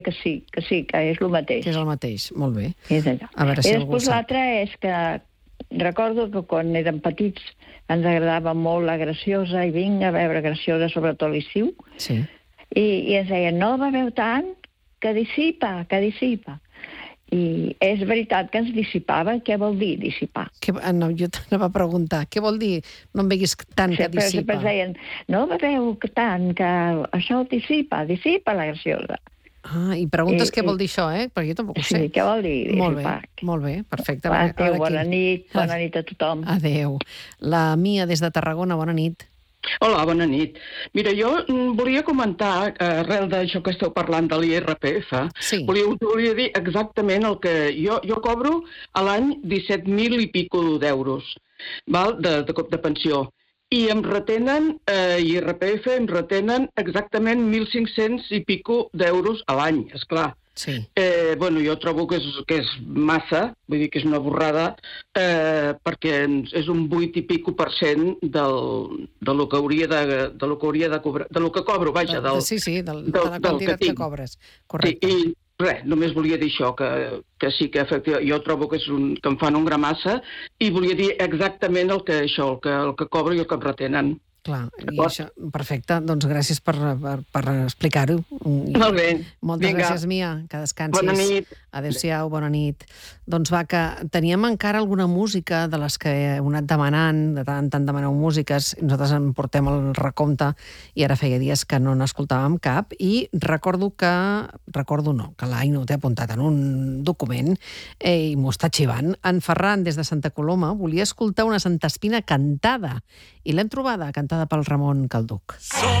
que sí, que és el mateix. Que és el mateix, molt bé. És allò. A veure si I algú després sap. l'altre és que recordo que quan érem petits ens agradava molt la Graciosa i vinga a veure Graciosa, sobretot a l'estiu, Sí. i ens deien, no la beveu tant, que dissipa, que dissipa. I és veritat que ens dissipava. Què vol dir dissipar? No, jo t'anava a preguntar, què vol dir no en beguis tant que dissipa? Sempre deien, no beveu tant, que això dissipa la Graciosa. Ah, i preguntes què vol dir això, perquè jo tampoc ho sé. Sí, què vol dir dissipar? Molt bé, perfecte. Adéu, bona nit a tothom. Adéu. La Mia, des de Tarragona, bona nit. Hola, bona nit. Mira, jo volia comentar, arrel d'això que esteu parlant de l'IRPF, volia dir exactament el que... Jo cobro a l'any 17.000 i pico d'euros de pensió. I em retenen, IRPF, em retenen exactament 1.500 i pico d'euros a l'any, esclar. Sí. Jo trobo que és massa, vull dir que és una borrada, perquè és un 8 i pico % del que hauria de cobrar, del que cobro, vaja, de la quantitat que cobres. Correcte. Sí, i res, només volia dir això, que sí que efectivament, jo trobo que em fan un gra massa, i volia dir exactament el que cobro i el que em retenen. Clar, i això, perfecte, doncs gràcies per explicar-ho. Molt bé. Moltes gràcies, Mia, que descansis. Bona nit. Adéu-siau, bona nit. Doncs va, que teníem encara alguna música de les que heu anat demanant, de tant en tant demaneu músiques, nosaltres en portem el recompte i ara feia dies que no n'escoltàvem cap, i recordo que l'Aino t'he apuntat en un document i m'ho està xivant. En Ferran, des de Santa Coloma, volia escoltar una Santa Espina cantada i l'hem trobada, cantada pel Ramon Calduc.